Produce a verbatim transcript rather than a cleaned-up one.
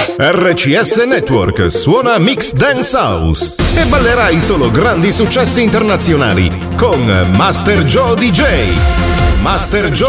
R C S Network suona Mix Dance House e ballerai solo grandi successi internazionali con Master Joe D J. Master Joe